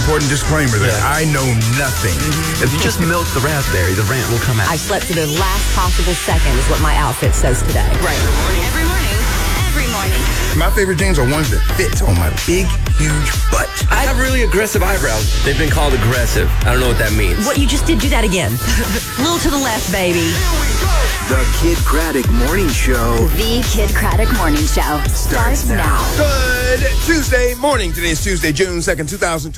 important disclaimer that I know nothing. If you just milk the raspberry, the rant will come out. I slept to the last possible second is what my outfit says today. Right. Every morning. Every morning. My favorite jeans are ones that fit on my big, huge butt. I have really aggressive eyebrows. They've been called aggressive. I don't know what that means. What you just did, do that again. A little to the left, baby. The Kid Craddock Morning Show. The Kid Craddock Morning Show starts now. Good Tuesday morning. Today is Tuesday, June 2nd,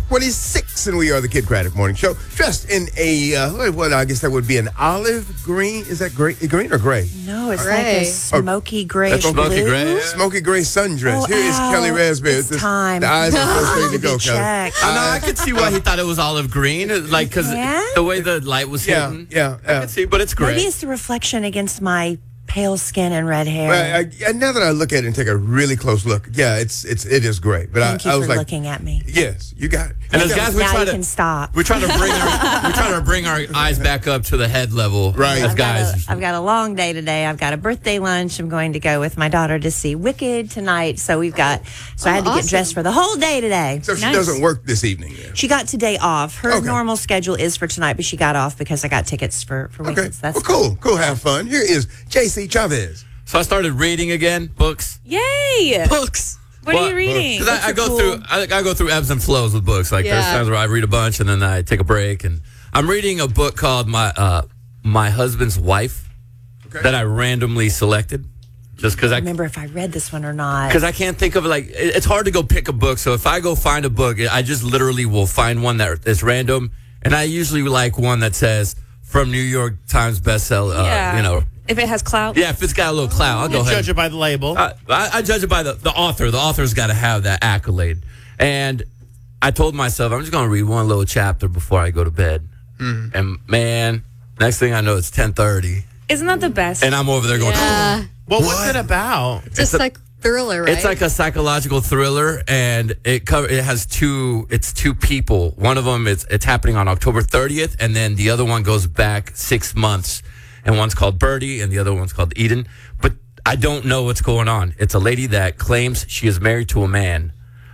2026, and we are the Kid Craddock Morning Show. Dressed in a, what I guess that would be an olive green. Is that green or gray? No, it's like a smoky grayish Smoky blue. gray. Smoky gray sundress. Here is ow. Kelly Raspberry. It's time. The eyes are first thing to go, Kelly. Check. I could see why he thought it was olive green, like because the way the light was hitting. Yeah. I could see, but it's great. Maybe it's the reflection against my pale skin and red hair. Well, now that I look at it and take a really close look, it is great. But Thank you I was for like, looking at me. yes, you got it. And as guys, we Now try you to can stop. we try to bring our eyes back up to the head level. Right. As guys. I've got a long day today. I've got a birthday lunch. I'm going to go with my daughter to see Wicked tonight. So I had to get dressed for the whole day today. So she doesn't work this evening. Then. She got today off. Her Okay. normal schedule is for tonight, but she got off because I got tickets for Wicked. Okay. So that's Well, cool. Have fun. Here is JC Chavez. So I started reading again, books. Yay! Books. What are you reading? 'Cause I go through ebbs and flows with books. Like there's times where I read a bunch and then I take a break. And I'm reading a book called My Husband's Wife that I randomly selected, just because I remember if I read this one or not. Because I can't think of it's hard to go pick a book. So if I go find a book, I just literally will find one that is random, and I usually like one that says from New York Times bestseller. If it has clout. Yeah, if it's got a little clout, I'll go ahead. Judge it by the label. I judge it by the author. The author's got to have that accolade. And I told myself, I'm just going to read one little chapter before I go to bed. And man, next thing I know, it's 10:30. Isn't that the best? And I'm over there going, Well, what's it about? Just like thriller, right? It's like a psychological thriller, and it has two people. One of them it's happening on October 30th, and then the other one goes back 6 months. And one's called Birdie, and the other one's called Eden. But I don't know what's going on. It's a lady that claims she is married to a man.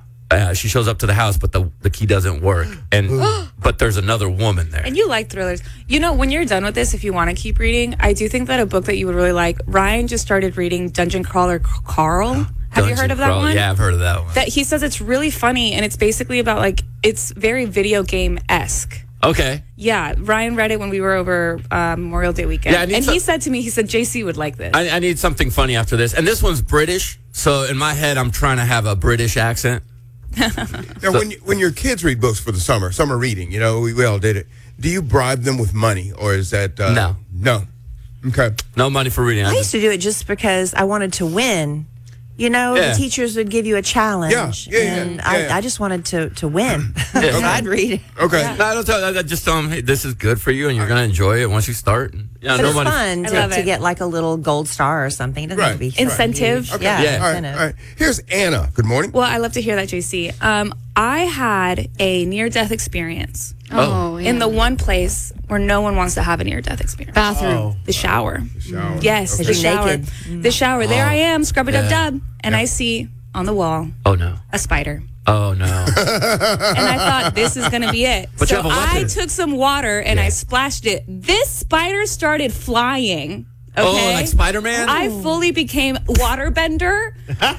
She shows up to the house, but the key doesn't work. And but there's another woman there. And you like thrillers. You know, when you're done with this, if you want to keep reading, I do think that a book that you would really like, Ryan just started reading Dungeon Crawler Carl. Have you heard of that one? Yeah, I've heard of that one. That he says it's really funny, and it's basically about it's very video game-esque. Okay. Yeah, Ryan read it when we were over Memorial Day weekend. Yeah, and he said to me, JC would like this. I need something funny after this. And this one's British, so in my head, I'm trying to have a British accent. Now, when your kids read books for the summer reading, we all did it. Do you bribe them with money, or is that no? Okay, no money for reading. I used to do it just because I wanted to win. The teachers would give you a challenge. I just wanted to win. So I'd read it. Okay. Yeah. No, I don't I just tell them, hey, this is good for you, and you're going to enjoy it once you start. But it's fun to get like a little gold star or something. It doesn't have to be incentive. Okay. Yeah. All right. Here's Anna. Good morning. Well, I love to hear that, JC. I had a near-death experience. In the one place where no one wants to have a near-death experience. Bathroom. The shower. Yes, Okay. the shower. Naked. The shower. There I am, scrub-a-dub-dub. And I see on the wall a spider. Oh, no. And I thought, this is going to be it. But so I took some water and I splashed it. This spider started flying. Okay? Oh, like Spider-Man? I fully became waterbender.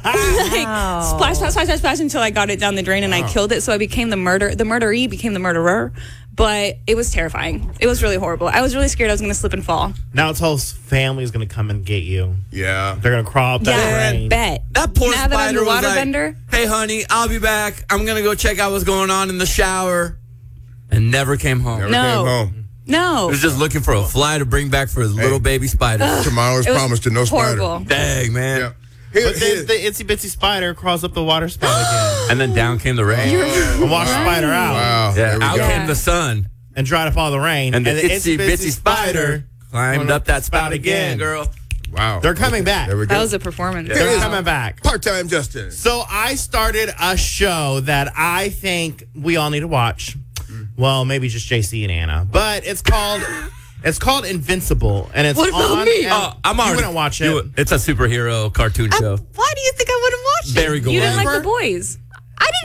Splash until I got it down the drain and I killed it. So I became the murderee became the murderer. But it was terrifying. It was really horrible. I was really scared I was going to slip and fall. Now its whole family's going to come and get you. Yeah. They're going to crawl up that drain. Bet. That poor now that I'm spider the was waterbender. like, hey, honey, I'll be back. I'm going to go check out what's going on in the shower. And never came home. Never came home. No. He was just looking for a fly to bring back for his little baby spider. Tomorrow's promised to no horrible. spider. Dang, man. Yeah. But then the itsy bitsy spider crawls up the water spout again. And then down came the rain. And washed the spider out. Wow. Yeah, There we out go. came the sun. And dried up all the rain. And the itsy bitsy spider climbed up that spout again, girl. Wow. They're coming back. There we go. That was a performance. They're coming back. Part-time Justin. So I started a show that I think we all need to watch. Well, maybe just JC and Anna. But it's called Invincible. And it's What about on. me? I'm already. You wouldn't watch it. It's a superhero cartoon show. Why do you think I wouldn't watch it? Very good. You didn't like The Boys. I didn't start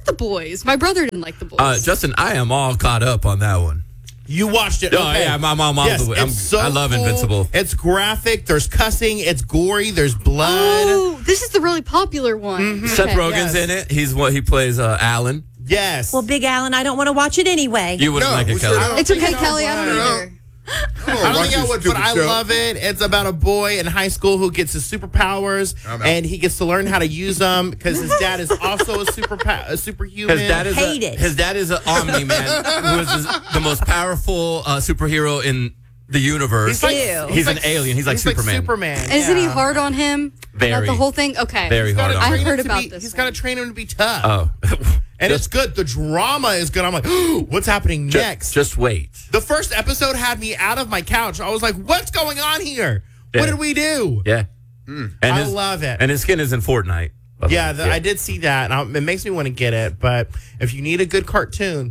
The Boys. My brother didn't like The Boys. Justin, I am all caught up on that one. You watched it. Oh, yeah, my mom. Yes, I love Invincible. It's graphic. There's cussing. It's gory. There's blood. Oh, this is the really popular one. Mm-hmm. Seth Rogen's in it. He plays Alan. Yes. Well, Big Alan, I don't want to watch it anyway. You wouldn't like it, Kelly. It's okay, Kelly. I don't either. I don't think I would, but I love it. It's about a boy in high school who gets his superpowers, and he gets to learn how to use them because his dad is also a superhuman. His dad is an Omni-Man, who is the most powerful superhero in the universe. He's an alien. He's like Superman. And isn't he hard on him? Very. About the whole thing? Okay. Very hard on him. I heard about this. He's got to train him to be tough. Oh. And it's good. The drama is good. I'm like, what's happening next? Just wait. The first episode had me out of my couch. I was like, what's going on here? Yeah. What did we do? Yeah. And I love it. And his skin is in Fortnite. I did see that. It makes me want to get it. But if you need a good cartoon.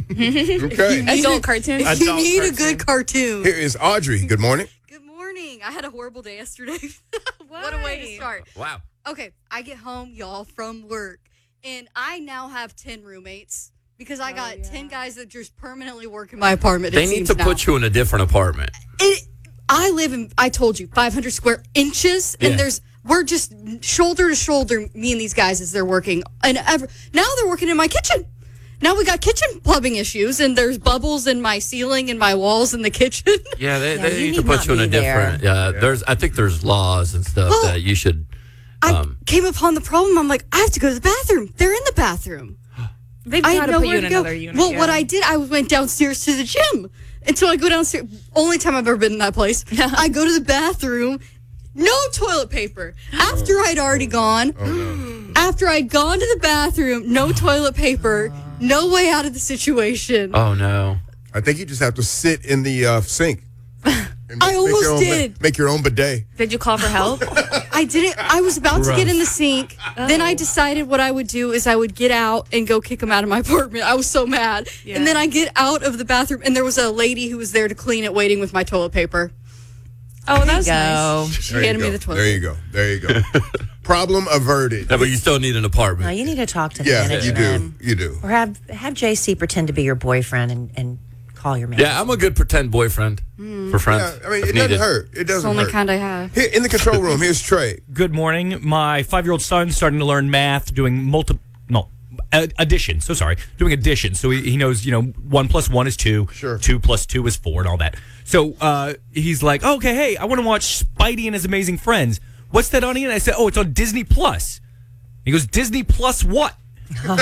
Okay. Adult cartoon. If you need a good cartoon. Here is Audrey. Good morning. Good morning. I had a horrible day yesterday. What a way to start. Wow. Okay, I get home, y'all, from work, and I now have 10 roommates because I got 10 guys that just permanently work in my apartment. They need to put you in a different apartment. I live in, I told you, 500 square inches, and we're just shoulder to shoulder, me and these guys as they're working. And now they're working in my kitchen. Now we got kitchen plumbing issues, and there's bubbles in my ceiling and my walls in the kitchen. Yeah, they need to put you in a different. I think there's laws and stuff that you should. I came upon the problem. I'm like, I have to go to the bathroom. They're in the bathroom. They've got to put you in another unit. Well, what I did, I went downstairs to the gym. And so I go downstairs. Only time I've ever been in that place. I go to the bathroom. No toilet paper. After I'd already gone. After I'd gone to the bathroom, no toilet paper. No way out of the situation. Oh, no. I think you just have to sit in the sink. I almost did. Make your own bidet. Did you call for help? I didn't. I was about to get in the sink. Then I decided what I would do is I would get out and go kick him out of my apartment. I was so mad. Yeah. And then I get out of the bathroom, and there was a lady who was there to clean it, waiting with my toilet paper. Oh, that's nice. She handed me the toilet paper. There you go. Problem averted. Yeah, but you still need an apartment. No, you need to talk to the manager. You do. Or have JC pretend to be your boyfriend and call your manager. Yeah, I'm a good pretend boyfriend for friends. Yeah, I mean, it doesn't hurt. It doesn't hurt. It's the only kind I have. Here, in the control room, here's Trey. Good morning. My 5-year-old son's starting to learn math, doing addition. So sorry, doing addition. So he knows, 1 + 1 is 2. Sure. 2 + 2 is 4 and all that. So he's like, okay, hey, I want to watch Spidey and His Amazing Friends. What's that on? And I said, oh, it's on Disney Plus. He goes, Disney Plus what? And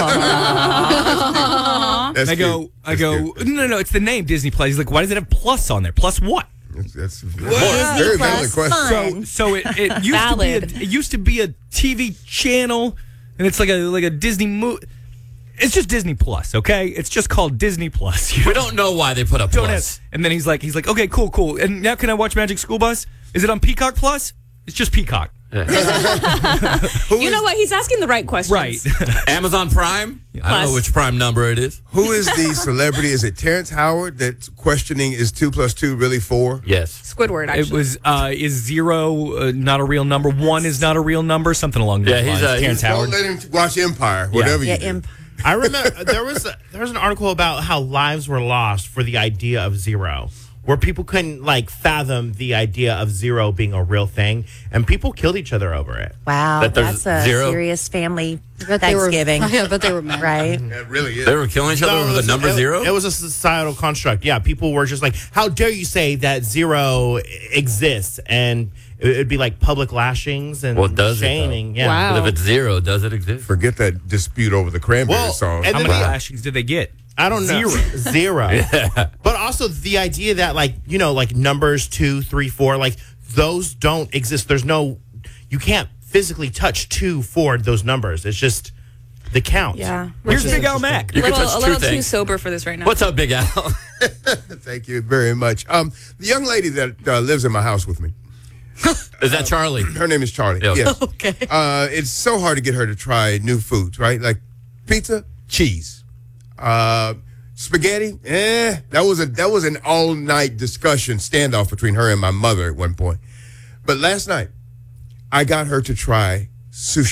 I go, no, it's the name Disney Plus. He's like, why does it have plus on there? Plus what? That's very valid question. So it used to be a TV channel, and it's like a Disney movie. It's just Disney Plus, okay? It's just called Disney Plus. We don't know why they put a plus. And then he's like, okay, cool. And now can I watch Magic School Bus? Is it on Peacock Plus? It's just Peacock. You know what? He's asking the right questions. Right. Amazon Prime? I don't know which Prime number it is. Who is the celebrity? Is it Terrence Howard that's questioning is 2 + 2 really 4? Yes. Squidward, actually. It was, is 0 not a real number? 1 is not a real number? Something along those lines. Terrence Howard. Don't let him watch Empire, whatever you do. I remember there was an article about how lives were lost for the idea of 0. Where people couldn't fathom the idea of 0 being a real thing, and people killed each other over it. Wow, that's a serious family Thanksgiving. I bet they were mad. Right? It really is. They were killing each other over the number 0? It was a societal construct. Yeah, people were just like, how dare you say that 0 exists? And it'd be like public lashings and shaming. Yeah. Wow. But if it's 0, does it exist? Forget that dispute over the Cranberry song. How many lashings did they get? I don't know. 0. Yeah. But also the idea that numbers 2, 3, 4, those don't exist. You can't physically touch 2, 4, those numbers. It's just the count. Yeah. Here's Big Al Mac. A little too sober for this right now. What's up, Big Al? Thank you very much. The young lady that lives in my house with me. Is that Charlie? Her name is Charlie. Yep. Yes. Okay. It's so hard to get her to try new foods, right? Like pizza, cheese. Spaghetti, that was an all-night discussion standoff between her and my mother at one point. But last night, I got her to try sushi.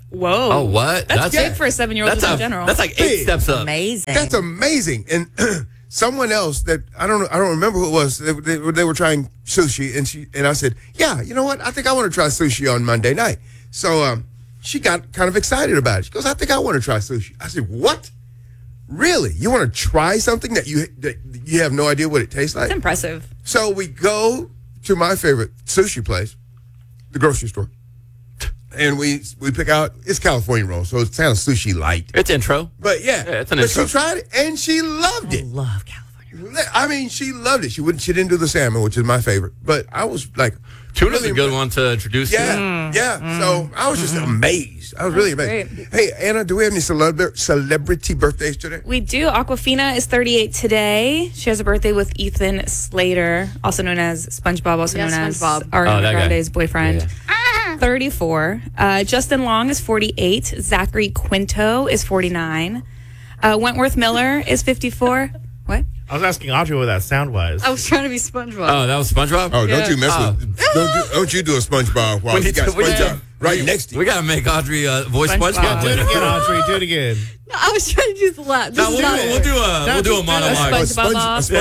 Whoa. Oh, what? That's big for a 7-year-old in general. That's like 8 steps up. Amazing. That's amazing. And someone else that I don't remember who it was. They were trying sushi, and I said, "Yeah, you know what? I think I want to try sushi on Monday night." So she got kind of excited about it. She goes, "I think I want to try sushi." I said, "What? Really? You want to try something that you have no idea what it tastes like?" That's impressive. So we go to my favorite sushi place, the grocery store. And we pick out, it's California roll, so it's kind of sushi light. It's intro. But yeah, it's an but intro. she tried it and she loved it. I love California. I mean, she loved it. She didn't do the salmon, which is my favorite. But I was like, tuna's a good one to introduce. Yeah. So I was just amazed. I was really amazed. Great. Hey, Anna, do we have any celebrity birthdays today? We do. Aquafina is 38 today. She has a birthday with Ethan Slater, also known as SpongeBob, also known as Ariana Grande's boyfriend. 34. Justin Long is 48. Zachary Quinto is 49. Wentworth Miller is 54. What? I was asking Audrey what that sound was. I was trying to be SpongeBob. Oh, that was SpongeBob? Oh, don't you mess with... Don't you do a SpongeBob while you got SpongeBob right next to you. We got to make Audrey voice SpongeBob. Do it again, Audrey. Do it again. No, I was trying to do the laugh. No, we'll do a monologue. A sponge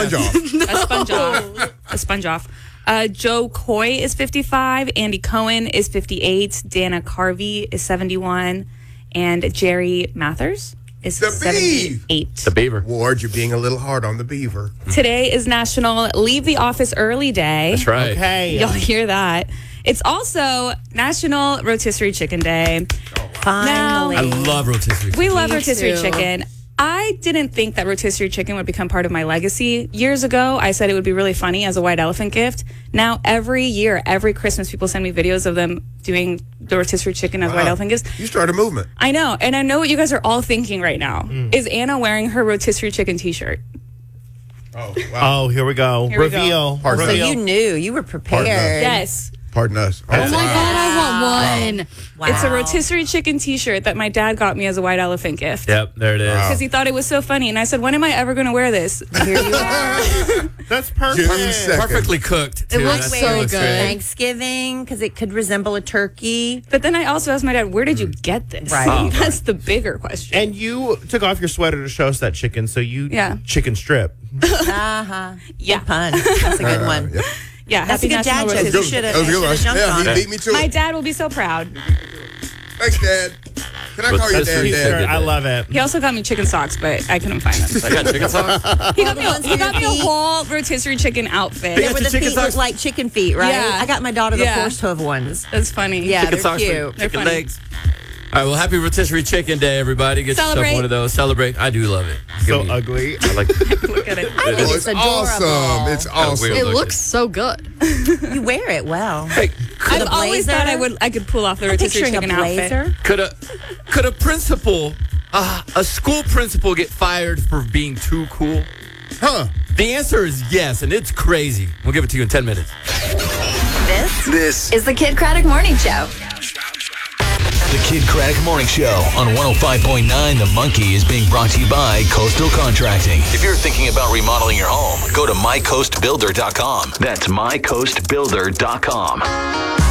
off. A sponge off. Joe Coy is 55. Andy Cohen is 58. Dana Carvey is 71. And Jerry Mathers is 78. The Beaver. Ward, you're being a little hard on the Beaver. Today is National Leave the Office Early Day. That's right. Okay. You'll hear that. It's also National Rotisserie Chicken Day. Finally. I love rotisserie. We love Me rotisserie too. chicken. I didn't think that rotisserie chicken would become part of my legacy. Years ago, I said it would be really funny as a white elephant gift. Now, every year, every Christmas, people send me videos of them doing the rotisserie chicken as white elephant gifts. You started a movement. I know. And I know what you guys are all thinking right now. Is Anna wearing her rotisserie chicken t-shirt? Oh, wow. Oh, here we go. Here we go. Reveal. Pardon So us. you knew. You were prepared. Yes. Pardon us. Oh my God, I want one. Wow. It's a rotisserie chicken t-shirt that my dad got me as a white elephant gift. Yep, there it is. Because he thought it was so funny. And I said, when am I ever going to wear this? Here you are. That's perfect. June 2nd. Perfectly cooked. Too. looks That's- so looks good. great. Thanksgiving, because it could resemble a turkey. But then I also asked my dad, where did you get this? Right. That's the bigger question. And you took off your sweater to show us that chicken, so you chicken strip. Uh-huh. Yeah. Good pun. That's a good one. Yeah. Yeah, That's a happy good dad National joke. Rotisserie- You should have That was a good one. jumped on Yeah, it. he beat me to My it. dad will be so proud. Thanks, Dad. Can I call you Rotisserie Dad? chicken. Dad? I love it. He also got me chicken socks, but I couldn't find them. I got chicken socks. He got me a whole rotisserie chicken outfit. They were the chicken feet look socks? like chicken feet, right? Yeah. I got my daughter the Yeah. horse hoof ones. That's funny. Yeah, Chicken they're socks, cute. They're chicken funny. legs. All right, well, happy Rotisserie Chicken Day, everybody. Get Celebrate. yourself one of those. Celebrate. I do love it. So Give me- ugly. I like Look at it. I think Oh, it's it's adorable. awesome. It's awesome. weird. It Look looks so good. You wear it well. Hey, I've always blazer? thought I could pull off the rotisserie Picturing a chicken outfit. blazer. could a principal, a school principal, get fired for being too cool? Huh. The answer is yes, and it's crazy. We'll give it to you in 10 minutes. This is the Kid Craddock Morning Show. The Kid Craddock Morning Show on 105.9 The Monkey is being brought to you by Coastal Contracting. If you're thinking about remodeling your home, go to mycoastbuilder.com. That's mycoastbuilder.com.